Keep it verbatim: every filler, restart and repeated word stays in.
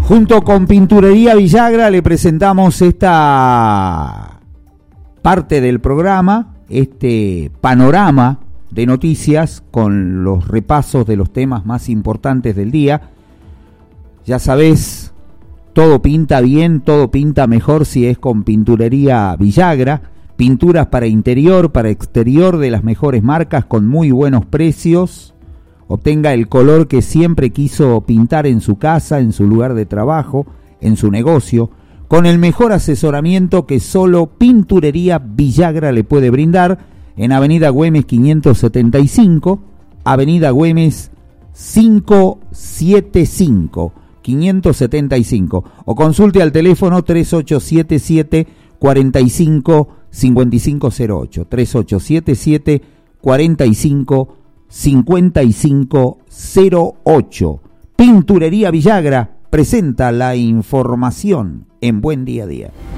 Junto con Pinturería Villagra le presentamos esta parte del programa, este panorama de noticias con los repasos de los temas más importantes del día. Ya sabés, todo pinta bien, todo pinta mejor si es con Pinturería Villagra. Pinturas para interior, para exterior de las mejores marcas con muy buenos precios. Obtenga el color que siempre quiso pintar en su casa, en su lugar de trabajo, en su negocio, con el mejor asesoramiento que solo Pinturería Villagra le puede brindar en Avenida Güemes quinientos setenta y cinco, Avenida Güemes quinientos setenta y cinco, quinientos setenta y cinco, o consulte al teléfono tres ocho siete siete, cuatro cinco, cinco cinco cero ocho, tres ocho siete siete, cuatro cinco, cincuenta y cinco cero ocho. Pinturería Villagra presenta la información en Buen Día a Día.